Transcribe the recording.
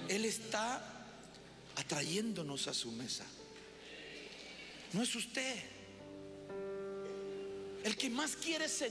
Él está atrayéndonos a su mesa. No es usted. El que más quiere